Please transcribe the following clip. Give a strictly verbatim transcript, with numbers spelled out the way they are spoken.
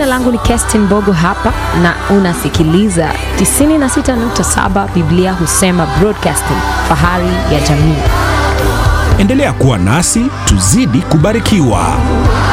Jina langu ni Kerstin Bogo hapa na unasikiliza tisini na sita nukta saba Biblia Husema Broadcasting, fahari ya jamii. Endelea kuwa nasi, tuzidi kubarikiwa.